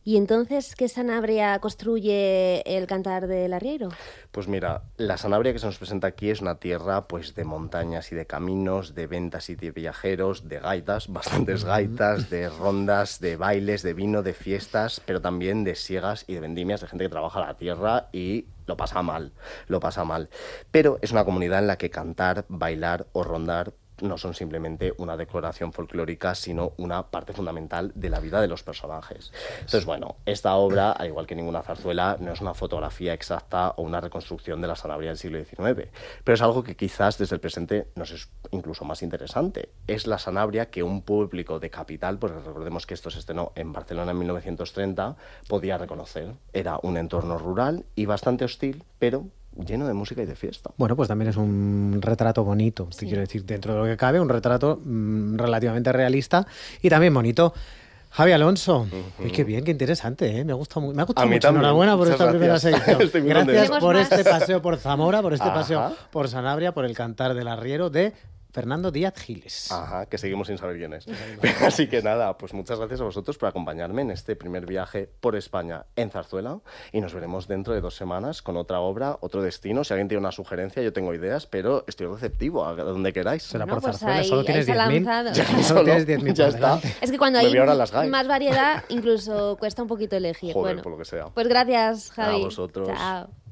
¿Y entonces qué Sanabria construye el Cantar del Arriero? Pues mira, la Sanabria que se nos presenta aquí es una tierra pues de montañas y de caminos, de ventas y de viajeros, de gaitas, bastantes gaitas, de rondas, de bailes, de vino, de fiestas, pero también de siegas y de vendimias, de gente que trabaja la tierra y lo pasa mal, lo pasa mal. Pero es una comunidad en la que cantar, bailar o rondar no son simplemente una decoración folclórica, sino una parte fundamental de la vida de los personajes. Entonces, bueno, esta obra, al igual que ninguna zarzuela, no es una fotografía exacta o una reconstrucción de la Sanabria del siglo XIX, pero es algo que quizás desde el presente nos es incluso más interesante. Es la Sanabria que un público de capital, porque recordemos que esto se estrenó en Barcelona en 1930, podía reconocer. Era un entorno rural y bastante hostil, pero lleno de música y de fiesta. Bueno, pues también es un retrato bonito, te quiero decir, dentro de lo que cabe, un retrato relativamente realista y también bonito. Javi Alonso, qué bien, qué interesante, ¿eh? Me ha gustado mucho. También. Enhorabuena por esta primera sección. Estoy muy Gracias contento. por este paseo por Zamora, por este Ajá. paseo por Sanabria, por el Cantar del Arriero de Fernando Díaz Giles. Ajá, que seguimos sin saber quién es. Así que nada, pues muchas gracias a vosotros por acompañarme en este primer viaje por España en zarzuela y nos veremos dentro de 2 semanas con otra obra, otro destino. Si alguien tiene una sugerencia, yo tengo ideas, pero estoy receptivo a donde queráis. Será No, por pues zarzuela, ahí- solo ahí tienes se ha 10.000. lanzado. Solo tienes 10.000 ya por está. delante. Es que cuando Me hay voy ahora a las GAE. más variedad, incluso cuesta un poquito elegir. Joder, Bueno, por lo que sea. pues gracias, Javi. A vosotros. Chao.